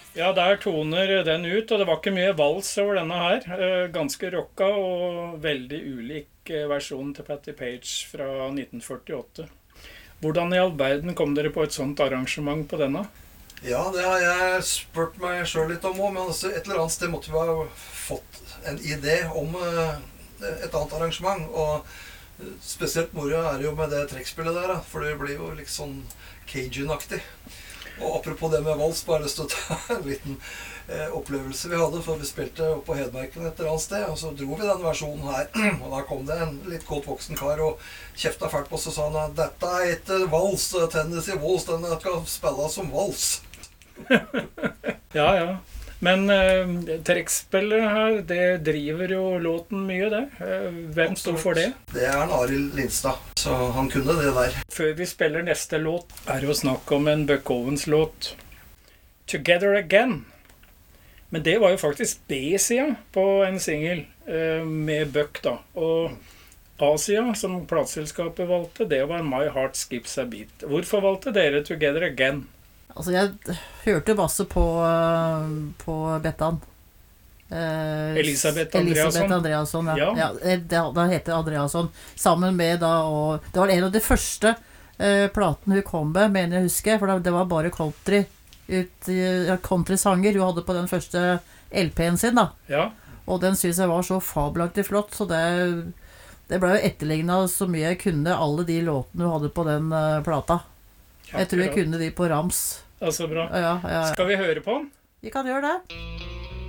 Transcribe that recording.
Ja, der toner den ut, og det var ikke mye vals over denne her. Ganske rocka og veldig ulik versjon til Patti Page fra 1948. Hvordan i all verden kom dere på et sånt arrangement på denne? Ja, det har jeg spurt meg selv litt om også, men altså et eller annet sted måtte vi ha fått en idé om et annet arrangement, og spesielt moro er det jo med det trekkspillet der, da, for det blir jo litt sånn Cajun-aktig. Og apropos det med vals, bare lyst til å ta en liten opplevelse vi hadde, for vi spilte opp på Hedmarken et eller annet sted, og så dro vi den versjonen her, og da kom det en litt godt voksen kar og kjefta fælt på oss og sa han, dette er ikke vals, Tennessee Waltz, den skal spille som vals. Ja, ja. Men trekkspillet her, det driver jo låten mye, det. Hvem sto for det? Det er en Arild Lindstad, så han kunne det der. Før vi spiller neste låt, er det jo snakk om en Buck Owens-låt. Together Again. Men det var jo faktisk B-sida på en single med Buck da. Og A-sida, som plateselskapet valgte, det var My Heart Skips a Beat. Hvorfor valgte dere Together Again? Altså, jeg hørte masse på Bettan. Elisabeth Andreasson, ja. Ja, da heter Andreasson. Sammen med da, og det var en av de første platen hun kom med, mener jeg husker, for det var bare country-sanger hun hadde på den første LP-en sin da. Ja. Og den synes jeg var så fabelaktig flott, så det ble jo etterlignet så mye jeg kunne alle de låtene hun hadde på den plata. Jeg tror jeg kunne de på rams. Altså bra. Ja. Skal vi høre på den? Vi kan gjøre det.